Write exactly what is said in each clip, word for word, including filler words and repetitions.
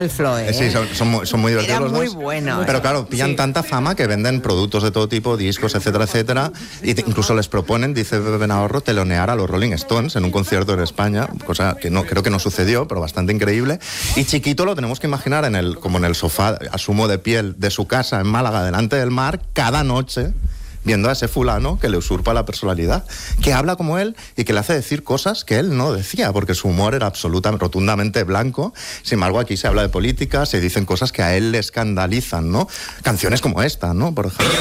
El flow, ¿eh? Sí, son, son, muy, son muy divertidos Era los muy dos. bueno. Pero ¿eh? claro, pillan sí. tanta fama que venden productos de todo tipo, discos, etcétera, etcétera. Y te, incluso les proponen, dice Pepe Navarro, telonear a los Rolling Stones en un concierto en España, cosa que no creo que no sucedió, pero bastante increíble. Y Chiquito lo tenemos que imaginar en el, como en el sofá, asumo de piel, de su casa en Málaga, delante del mar, cada noche, viendo a ese fulano que le usurpa la personalidad, que habla como él y que le hace decir cosas que él no decía, porque su humor era absolutamente, rotundamente blanco. Sin embargo, aquí se habla de política, se dicen cosas que a él le escandalizan, ¿no? Canciones como esta, ¿no? Por ejemplo.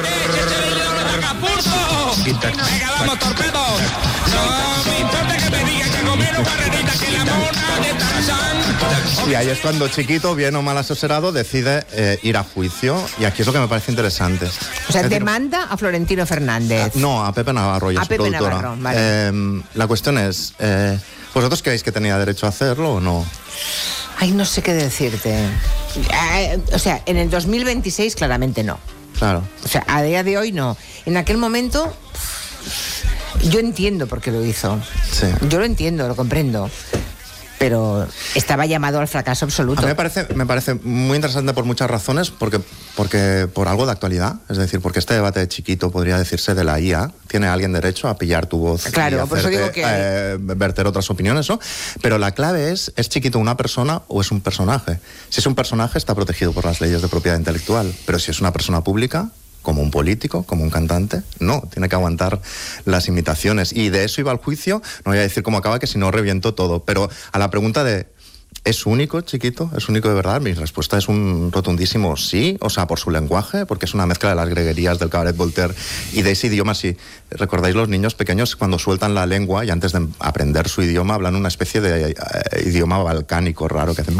Venga, vamos, torpedos. No me importa que me digan que comieron carrerita, que la mona de Tarzán. Y ahí es cuando Chiquito, bien o mal asesorado, decide eh, ir a juicio. Y aquí es lo que me parece interesante. O sea, es demanda decir, a Florentino Fernández. a, no, a Pepe Navarro y a, a su Pepe productora. Navarro, vale. Eh, la cuestión es, eh, ¿vosotros creéis que tenía derecho a hacerlo o no? Ay, no sé qué decirte. Eh, o sea, en el dos mil veintiséis claramente no. Claro. O sea, a día de hoy no. En aquel momento, yo entiendo por qué lo hizo. Sí. Yo lo entiendo, lo comprendo. Pero estaba llamado al fracaso absoluto. A mí me parece, me parece muy interesante por muchas razones, porque, porque por algo de actualidad, es decir, porque este debate de Chiquito podría decirse de la I A, tiene alguien derecho a pillar tu voz, claro, y hacerte, por eso digo que eh, verter otras opiniones, ¿no? Pero la clave es, ¿es Chiquito una persona o es un personaje? Si es un personaje está protegido por las leyes de propiedad intelectual, pero si es una persona pública, como un político, como un cantante, no, tiene que aguantar las imitaciones. Y de eso iba al juicio, no voy a decir cómo acaba, que si no reviento todo, pero a la pregunta de ¿es único, Chiquito? ¿Es único de verdad? Mi respuesta es un rotundísimo sí, o sea, por su lenguaje, porque es una mezcla de las greguerías del cabaret Voltaire y de ese idioma. Si recordáis, los niños pequeños cuando sueltan la lengua y antes de aprender su idioma hablan una especie de eh, idioma balcánico raro que hacen...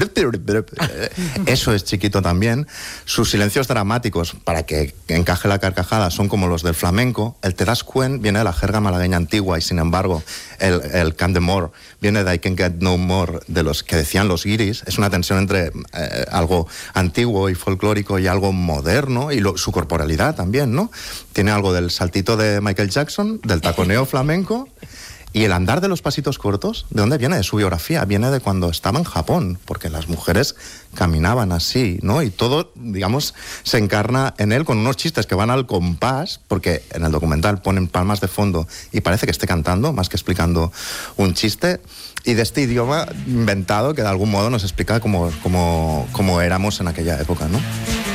Eso es Chiquito también. Sus silencios dramáticos, para que encaje la carcajada, son como los del flamenco. El te das cuen viene de la jerga malagueña antigua y, sin embargo, el, el can de more viene de I can get no more, de los que decían los guiris. Es una tensión entre eh, algo antiguo y folclórico y algo moderno, y lo, su corporalidad también, ¿no? Tiene algo del saltito de Michael Jackson, del taconeo flamenco, y el andar de los pasitos cortos. ¿De dónde viene? De su biografía. Viene de cuando estaba en Japón, porque las mujeres caminaban así, ¿no? Y todo, digamos, se encarna en él con unos chistes que van al compás, porque en el documental ponen palmas de fondo y parece que esté cantando, más que explicando un chiste. Y de este idioma inventado que de algún modo nos explica cómo, cómo, cómo éramos en aquella época, ¿no?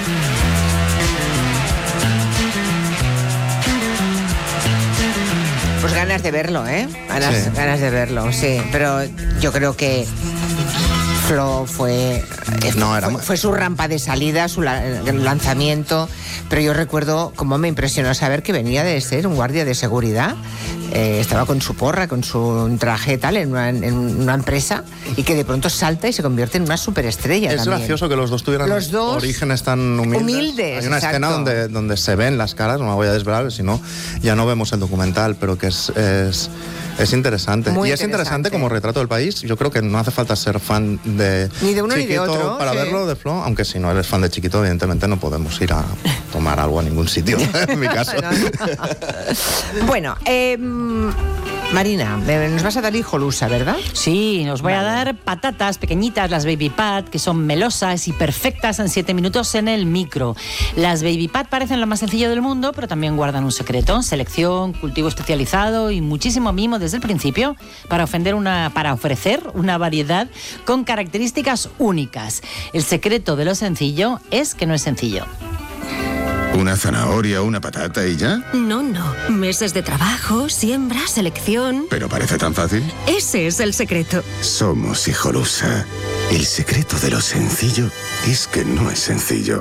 Pues ganas de verlo, ¿eh? Ganas, Sí. ganas de verlo, sí. Pero yo creo que Flo fue, eh, No, era fue, muy- fue su rampa de salida, su la- el lanzamiento. Pero yo recuerdo cómo me impresionó saber que venía de ser un guardia de seguridad. Eh, estaba con su porra, con su traje tal, en una, en una empresa, y que de pronto salta y se convierte en una superestrella. Es también. gracioso que los dos tuvieran Los dos orígenes tan humildes. humildes, Hay una exacto. escena donde, donde se ven las caras, no la voy a desvelar, si no ya no vemos el documental, pero que es, es, es interesante. Muy y es interesante interesante. como retrato del país. Yo creo que no hace falta ser fan de Ni de uno ni Chiquito de otro, para sí. verlo, de Flo, aunque si no eres fan de Chiquito, evidentemente no podemos ir a tomar algo a ningún sitio, en mi caso. No, no. Bueno, eh, Marina, me- nos vas a dar hijolusa, ¿verdad? Sí, os voy Vale. a dar patatas pequeñitas, las Baby Pat, que son melosas y perfectas en siete minutos en el micro. Las Baby Pat parecen lo más sencillo del mundo, pero también guardan un secreto: selección, cultivo especializado y muchísimo mimo desde el principio para, ofender una, para ofrecer una variedad con características únicas. El secreto de lo sencillo es que no es sencillo. ¿Una zanahoria, una patata y ya? No, no. Meses de trabajo, siembra, selección. ¿Pero parece tan fácil? Ese es el secreto. Somos Hijolusa. El secreto de lo sencillo es que no es sencillo.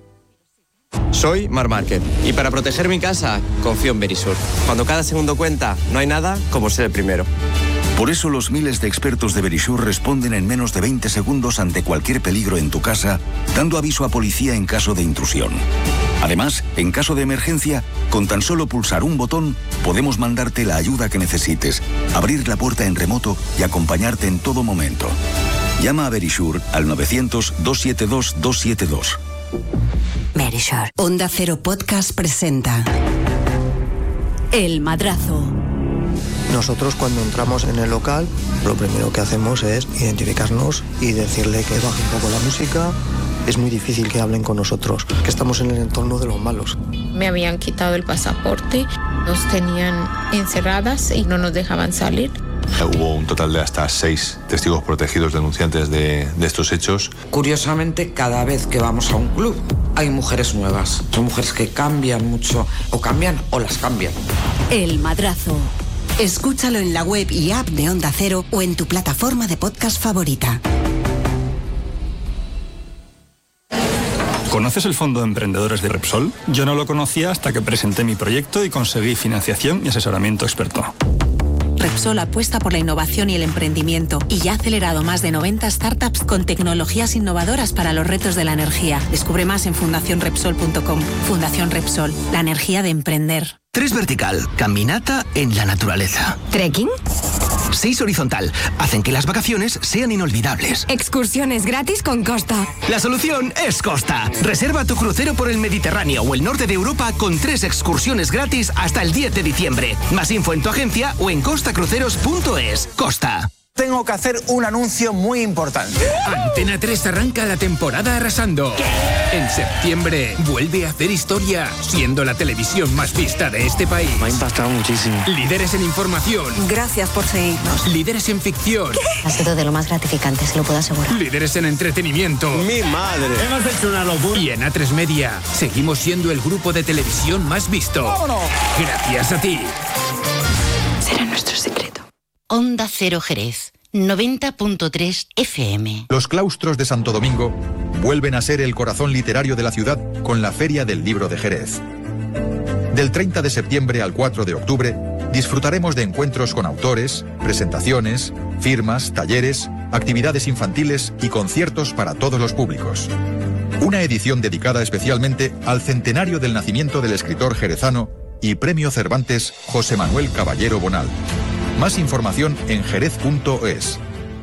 Soy Mar Márquez y para proteger mi casa confío en Verisur. Cuando cada segundo cuenta, no hay nada como ser el primero. Por eso los miles de expertos de Verisur responden en menos de veinte segundos ante cualquier peligro en tu casa, dando aviso a policía en caso de intrusión. Además, en caso de emergencia, con tan solo pulsar un botón, podemos mandarte la ayuda que necesites, abrir la puerta en remoto y acompañarte en todo momento. Llama a Verisur al novecientos, doscientos setenta y dos, doscientos setenta y dos. Verisur. Onda Cero Podcast presenta El Madrazo. Nosotros cuando entramos en el local, lo primero que hacemos es identificarnos y decirle que baje un poco la música. Es muy difícil que hablen con nosotros, que estamos en el entorno de los malos. Me habían quitado el pasaporte, nos tenían encerradas y no nos dejaban salir. Hubo un total de hasta seis testigos protegidos denunciantes de, de estos hechos. Curiosamente, cada vez que vamos a un club hay mujeres nuevas. Son mujeres que cambian mucho, o cambian o las cambian. El Madrazo. Escúchalo en la web y app de Onda Cero o en tu plataforma de podcast favorita. ¿Conoces el Fondo de Emprendedores de Repsol? Yo no lo conocía hasta que presenté mi proyecto y conseguí financiación y asesoramiento experto. Repsol apuesta por la innovación y el emprendimiento y ya ha acelerado más de noventa startups con tecnologías innovadoras para los retos de la energía. Descubre más en fundación repsol punto com. Fundación Repsol, la energía de emprender. Tres vertical, caminata en la naturaleza. ¿Trekking? Seis horizontal, hacen que las vacaciones sean inolvidables. Excursiones gratis con Costa. La solución es Costa. Reserva tu crucero por el Mediterráneo o el norte de Europa con tres excursiones gratis hasta el diez de diciembre. Más info en tu agencia o en costa cruceros punto es. Costa. Tengo que hacer un anuncio muy importante. Antena tres arranca la temporada arrasando. ¿Qué? En septiembre vuelve a hacer historia, siendo la televisión más vista de este país. Me ha impactado muchísimo. Líderes en información. Gracias por seguirnos. Líderes en ficción. ¿Qué? Ha sido de lo más gratificante, se lo puedo asegurar. Líderes en entretenimiento. ¡Mi madre! Hemos hecho una locura. Y en A tres Media seguimos siendo el grupo de televisión más visto. ¡Vámonos! Gracias a ti. Será nuestro secreto. Onda Cero Jerez, noventa punto tres F M. Los claustros de Santo Domingo vuelven a ser el corazón literario de la ciudad con la Feria del Libro de Jerez. Del treinta de septiembre al cuatro de octubre disfrutaremos de encuentros con autores, presentaciones, firmas, talleres, actividades infantiles y conciertos para todos los públicos. Una edición dedicada especialmente al centenario del nacimiento del escritor jerezano y Premio Cervantes José Manuel Caballero Bonal. Más información en jerez punto es.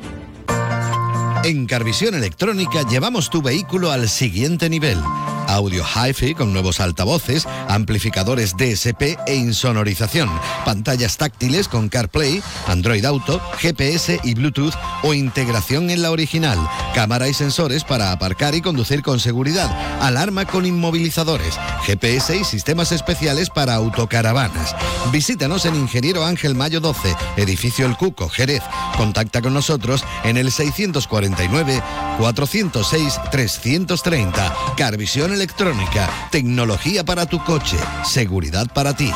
En Carvisión Electrónica llevamos tu vehículo al siguiente nivel. Audio hi-fi con nuevos altavoces, amplificadores D S P e insonorización, pantallas táctiles con CarPlay, Android Auto, G P S y Bluetooth o integración en la original, cámara y sensores para aparcar y conducir con seguridad, alarma con inmovilizadores, G P S y sistemas especiales para autocaravanas. Visítanos en Ingeniero Ángel Mayo doce, Edificio El Cuco, Jerez. Contacta con nosotros en el seiscientos cuarenta y nueve, cuatrocientos seis, trescientos treinta. Carvisión Electrónica, tecnología para tu coche, seguridad para ti.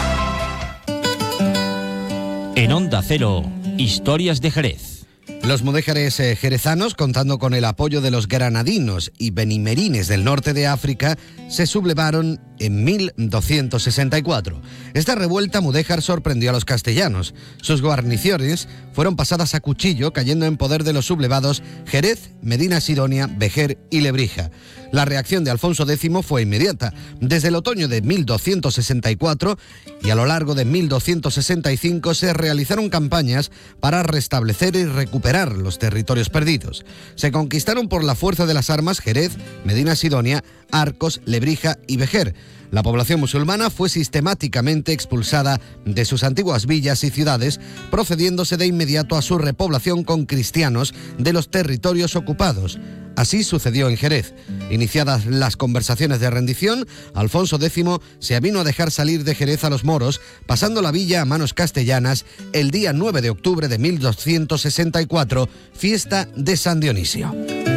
En Onda Cero, Historias de Jerez. Los mudéjares eh, jerezanos, contando con el apoyo de los granadinos y benimerines del norte de África, se sublevaron en mil doscientos sesenta y cuatro. Esta revuelta mudéjar sorprendió a los castellanos. Sus guarniciones fueron pasadas a cuchillo, cayendo en poder de los sublevados Jerez, Medina Sidonia, Vejer y Lebrija. La reacción de Alfonso X fue inmediata. Desde el otoño de mil doscientos sesenta y cuatro y a lo largo de mil doscientos sesenta y cinco se realizaron campañas para restablecer y recuperar los territorios perdidos. Se conquistaron por la fuerza de las armas Jerez, Medina Sidonia, Arcos, Lebrija y Vejer. La población musulmana fue sistemáticamente expulsada de sus antiguas villas y ciudades, procediéndose de inmediato a su repoblación con cristianos de los territorios ocupados. Así sucedió en Jerez. Iniciadas las conversaciones de rendición, Alfonso X se avino a dejar salir de Jerez a los moros, pasando la villa a manos castellanas el día nueve de octubre de mil doscientos sesenta y cuatro, fiesta de San Dionisio.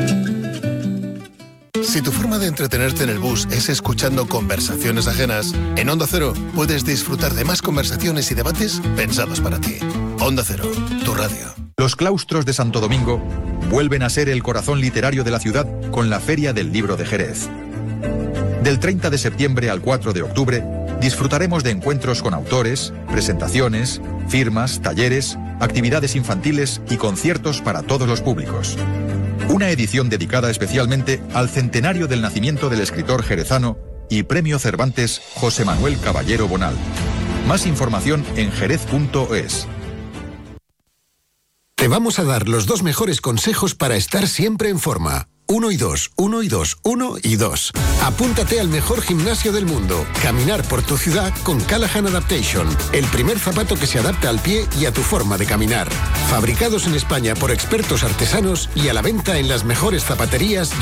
Si tu forma de entretenerte en el bus es escuchando conversaciones ajenas, en Onda Cero puedes disfrutar de más conversaciones y debates pensados para ti. Onda Cero, tu radio. Los claustros de Santo Domingo vuelven a ser el corazón literario de la ciudad con la Feria del Libro de Jerez. Del treinta de septiembre al cuatro de octubre disfrutaremos de encuentros con autores, presentaciones, firmas, talleres, actividades infantiles y conciertos para todos los públicos. Una edición dedicada especialmente al centenario del nacimiento del escritor jerezano y Premio Cervantes José Manuel Caballero Bonal. Más información en jerez punto es. Te vamos a dar los dos mejores consejos para estar siempre en forma. Uno y dos, uno y dos, uno y dos. Apúntate al mejor gimnasio del mundo. Caminar por tu ciudad con Callahan Adaptation. El primer zapato que se adapta al pie y a tu forma de caminar. Fabricados en España por expertos artesanos y a la venta en las mejores zapaterías